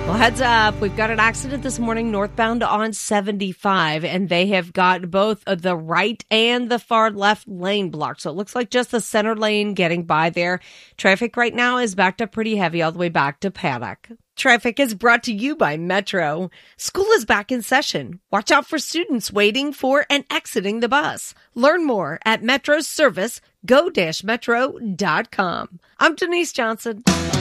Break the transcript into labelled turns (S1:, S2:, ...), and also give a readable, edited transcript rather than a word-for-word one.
S1: Well, heads up. We've got an accident this morning northbound on 75, and they have got both the right and the far left lane blocked. So it looks like just the center lane getting by there. Traffic right now is backed up pretty heavy all the way back to Paddock. Traffic is brought to you by Metro. School is back in session. Watch out for students waiting for and exiting the bus. Learn more at Metro's service, go-metro.com. I'm Denise Johnson.